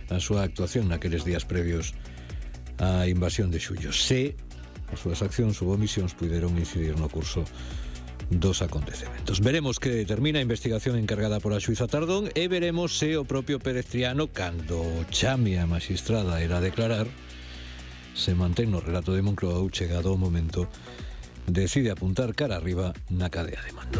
a súa actuación naqueles días previos á invasión de xullo. Se as súas accións ou omisións puideron incidir no curso dos acontecementos. Veremos que determina a investigación encargada pola xuíza Tardón e veremos se o propio Pérez Triano, cando chame a magistrada era a declarar, se mantén no relato de Moncloa ou chegado o momento decide apuntar cara arriba na cadea de mando.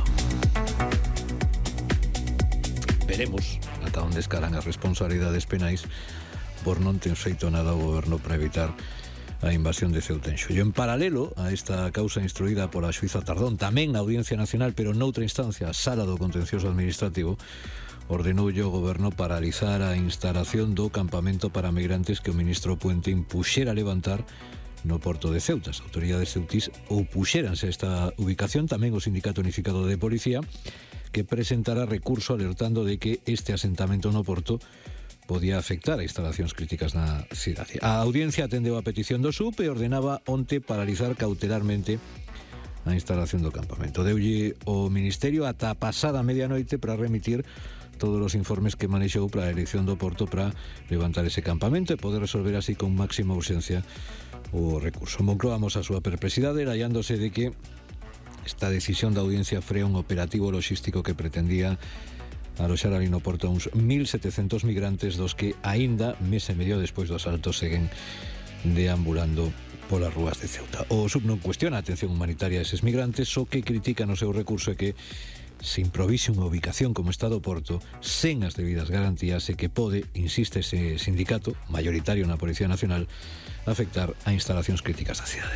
Veremos ata onde escalan as responsabilidades penais por non ter feito nada o goberno para evitar a invasión de Ceuta en xullo. En paralelo a esta causa instruída pola xuíza Tardón, tamén na Audiencia Nacional, pero noutra instancia, a Sala do Contencioso Administrativo, ordenoulle o goberno paralizar a instalación do campamento para migrantes que o ministro Puente impuxera levantar no porto de Ceuta. As autoridades ceutís opuxéranse a esta ubicación, tamén o Sindicato Unificado de Policía, que presentará recurso alertando de que este asentamento no porto podía afectar a instalacións críticas na cidade. A audiencia atendeu a petición do SUP e ordenaba onte paralizar cautelarmente a instalación do campamento. Deulle o Ministerio ata a pasada medianoite para remitir todos os informes que manexou para a elección do porto para levantar ese campamento e poder resolver así con máxima urxencia o recurso. Moncloa amosa a súa perplexidade rallándose de que esta decisión da audiencia frea un operativo logístico que pretendía aloxar ali no porto uns 1.700 migrantes, dos que aínda mes e medio despois do asalto seguen deambulando polas rúas de Ceuta. O SUB non cuestiona a atención humanitaria a eses migrantes, o que critica no seu recurso é que se improvise unha ubicación como está do porto sen as debidas garantías e que pode, insiste ese sindicato mayoritario na Policía Nacional, afectar a instalacións críticas da cidade.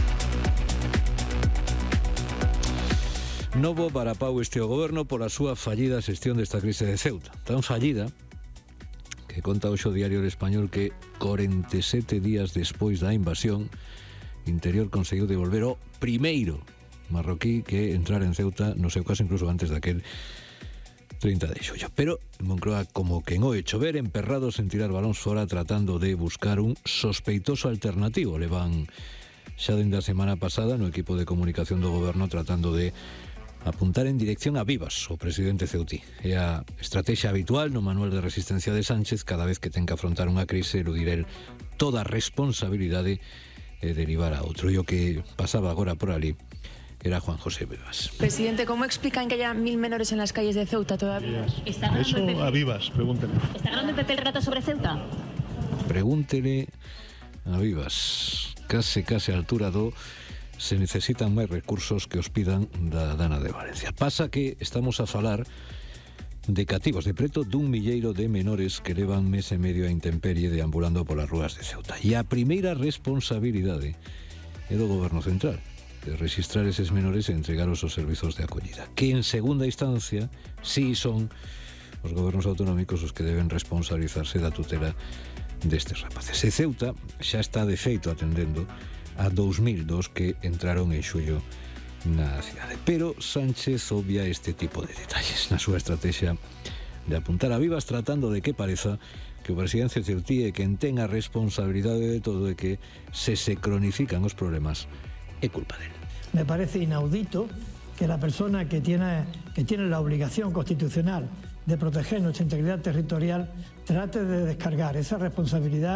Novo varapau este o goberno pola súa fallida xestión desta crise de Ceuta. Tan fallida que conta hoxe o diario El Español que 47 días despois da invasión, Interior conseguiu devolver o primeiro marroquí que entrar en Ceuta, no seu caso incluso antes daquel 30 de xullo. Pero Moncloa, como que en o hecho ver, emperrados en tirar balóns fora tratando de buscar un sospeitoso alternativo. Levan xa dende a semana pasada no equipo de comunicación do goberno tratando de apuntar en dirección a Vivas, o presidente ceutí. É a estrategia habitual no manual de resistencia de Sánchez cada vez que ten que afrontar unha crise, eludir el toda responsabilidade e derivar a outro. E o que pasaba agora por ali era Juan José Vivas. Presidente, ¿cómo explican que haya 1.000 menores en las calles de Ceuta todavía? Eso a Vivas, pregúntele. ¿Está ganando el PP el relato sobre Ceuta? Pregúntele a Vivas. Case a altura do se necesitan máis recursos que os pidan da Dana de Valencia. Pasa que estamos a falar de cativos, de preto dun milleiro de menores que levan mes e medio a intemperie deambulando polas rúas de Ceuta. E a primeira responsabilidade é do goberno central, de registrar eses menores e entregalos aos servizos de acollida, que en segunda instancia si son os gobernos autonómicos os que deben responsabilizarse da tutela destes rapaces. E Ceuta xa está de feito atendendo a 2.000 dos que entraron en xullo na cidade. Pero Sánchez obvia este tipo de detalles na súa estrategia de apuntar a Vivas, tratando de que pareza que o presidente ceutí é quen ten a responsabilidade de todo e que se cronifican os problemas é culpa dele. Me parece inaudito que la persona que tiene la obligación constitucional de proteger nuestra integridad territorial trate de descargar esa responsabilidad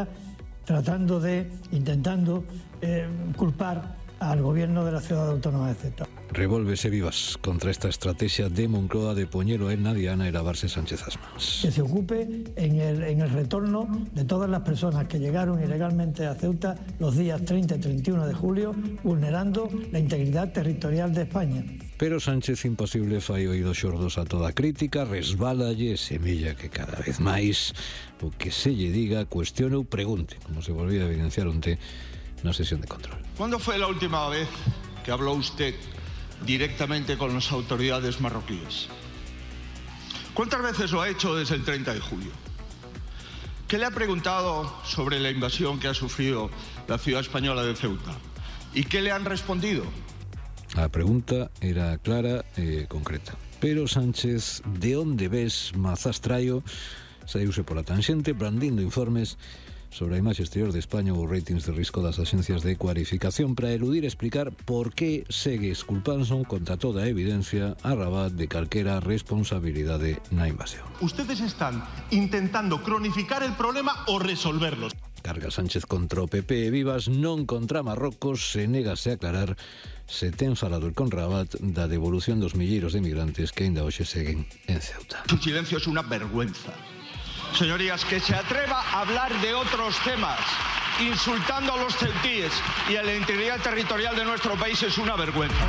intentando culpar al gobierno de la ciudad autónoma de Ceuta. Revólvese Vivas contra esta estrategia de Moncloa de poñelo en na diana e lavarse Sánchez as mans. Que se ocupe en el retorno de todas las personas que llegaron ilegalmente a Ceuta los días 30 y 31 de julio, vulnerando la integridad territorial de España. Pero Sánchez, impasible, fai oídos xordos a toda crítica, resbálalle e semella que cada vez máis o que se lle diga, cuestione ou pregunte, como se volvía a evidenciar onte na sesión de control. ¿Cuándo fue la última vez que habló usted directamente con las autoridades marroquíes? ¿Cuántas veces lo ha hecho desde el 30 de julio? ¿Qué le ha preguntado sobre la invasión que ha sufrido la ciudad española de Ceuta? ¿Y qué le han respondido? A pregunta era clara e concreta. Pero Sánchez, de onde ves mazas traio, saíuse pola tanxente brandindo informes sobre a imaxe exterior de España ou ratings de risco das axencias de cualificación para eludir explicar por que segue esculpando contra toda a evidencia a Rabat de calquera responsabilidade na invasión. Ustedes están intentando cronificar el problema o resolverlo. Carga Sánchez contra o PP e Vivas, non contra Marrocos, se negase a aclarar se ten falado con Rabat da devolución dos milleiros de migrantes que aínda hoxe seguen en Ceuta. Su silencio es una vergüenza. Señorías, que se atreva a hablar de otros temas, insultando a los ceutíes y a la integridad territorial de nuestro país, es una vergüenza.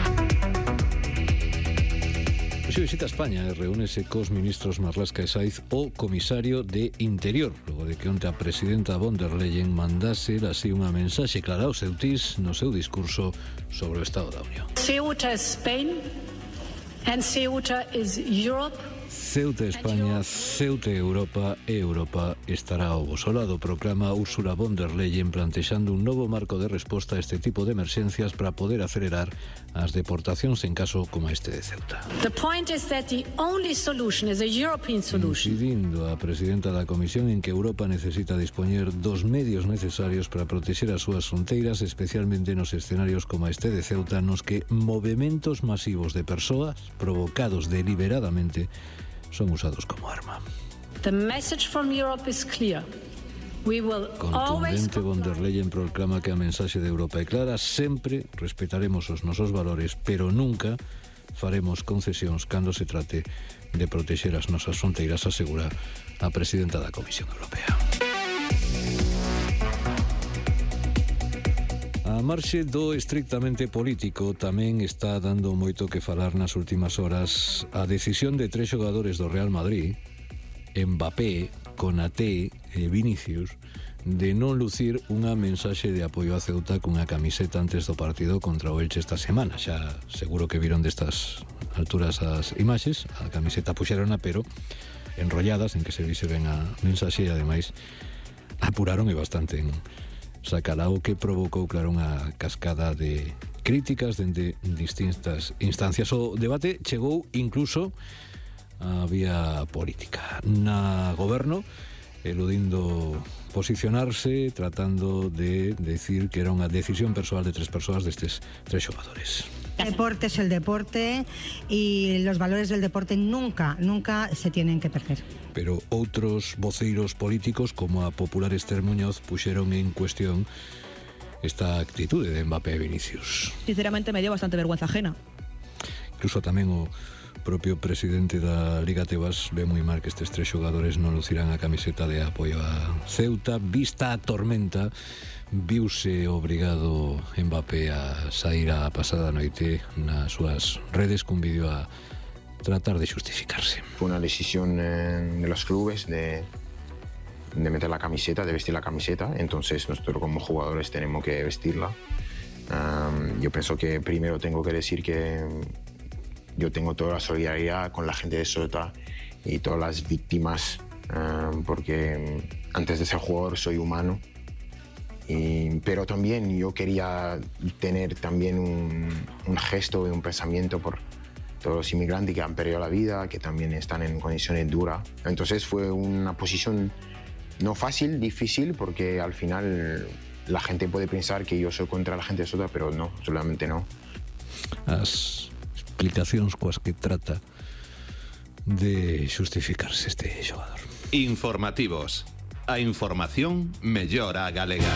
Hoxe visita España e reúnese cos ministros Marlaska e Saiz o comisario de Interior, logo de que onte a presidenta von der Leyen mandase así unha mensaxe clara aos ceutís no seu discurso sobre o Estado da Unión. Ceuta is Spain and Ceuta is Europe. Ceuta España, Ceuta Europa e Europa estará ao voso lado, proclama Ursula von der Leyen, plantexando un novo marco de resposta a este tipo de emerxencias para poder acelerar as deportacións en caso como este de Ceuta. The point is that the only solution is a European solution. Incidindo a presidenta da Comisión en que Europa necesita dispoñer dos medios necesarios para protexer as súas fronteiras, especialmente nos escenarios como este de Ceuta, nos que movementos masivos de persoas provocados deliberadamente son usados como arma. The message from Europe is clear. We will always... Contundente, von der Leyen proclama que a mensaxe de Europa é clara: sempre respetaremos os nosos valores, pero nunca faremos concesións cando se trate de protexer as nosas fronteiras, asegura a presidenta da Comisión Europea. A marxe do estrictamente político tamén está dando moito que falar nas últimas horas a decisión de 3 xogadores do Real Madrid, Mbappé, Konaté e Vinicius, de non lucir unha mensaxe de apoio a Ceuta cunha camiseta antes do partido contra o Elche esta semana. Xa seguro que viron destas alturas as imaxes, a camiseta puxerona pero enrolladas en que se vise ben a mensaxe e ademais apuraron e bastante en sacalao, que provocou, claro, unha cascada de críticas dende distintas instancias. O debate chegou incluso a vía política. Na goberno, eludindo posicionarse, tratando de decir que era unha decisión persoal de 3 persoas destes 3 xogadores. El deporte es el deporte y los valores del deporte nunca se tienen que perder. Pero outros voceiros políticos, como a popular Esther Muñoz, puxeron en cuestión esta actitude de Mbappé e Vinicius. Sinceramente me dio bastante vergüenza ajena. Incluso tamén o propio presidente da Liga Tebas ve moi mal que estes 3 xogadores non lucirán a camiseta de apoio a Ceuta. Vista a tormenta, viuse obrigado Mbappé a sair a pasada noite nas súas redes cun vídeo a tratar de justificarse. Fue una decisión de los clubes de meter la camiseta, de vestir la camiseta, entonces nosotros como jugadores tenemos que vestirla. Yo pienso que primero tengo que decir que yo tengo toda la solidaridad con la gente de Ceuta y todas las víctimas, porque antes de ser jugador soy humano. Pero también yo quería tener también un gesto y un pensamiento por todos los inmigrantes que han perdido la vida, que también están en condiciones duras. Entonces fue una posición no fácil, difícil, porque al final la gente puede pensar que yo soy contra la gente de Ceuta, pero no, absolutamente no. As explicacións coas que trata de justificarse este xogador. Informativos. A información mellora a galega.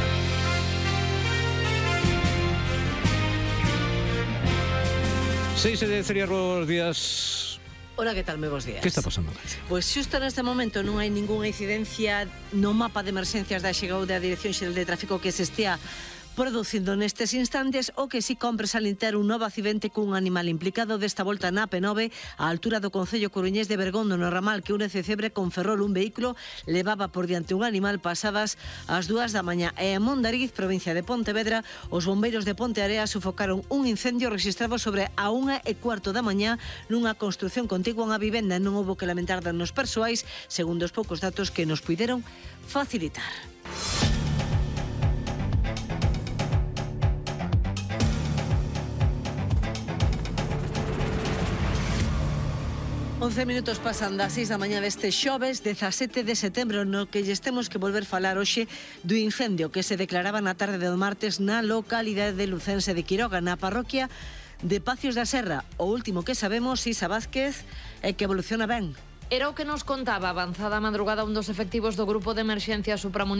Seis de Ceria, buenos días. Hola, ¿qué tal? Moi bons días. Que está pasando, Galicia? Pois xusto neste momento non hai ningunha incidencia no mapa de emerxencias da chegada da Dirección Xeral de Tráfico que se estea producindo nestes instantes. O que si compre salientar un novo accidente cun animal implicado, desta volta na P9 á altura do concello coruñés de Bergondo, no ramal que une Cecebre con Ferrol. Un vehículo levaba por diante un animal pasadas as 2 da mañá. E en Mondariz, provincia de Pontevedra, os bombeiros de Pontearea sufocaron un incendio registrado sobre a 1:15 da mañá nunha construción contigua a unha vivenda. Non houbo que lamentar danos persoais, segundo os poucos datos que nos puideron facilitar. 11 minutos pasan das 6 da mañá deste xoves 17 de setembro, no que lles temos que volver falar hoxe do incendio que se declaraba na tarde do martes na localidade de Lucense de Quiroga, na parroquia de Pacios da Serra. O último que sabemos, Isa Vázquez, é que evoluciona ben. Era o que nos contaba avanzada a madrugada un dos efectivos do Grupo de Emerxencia Supramunicipal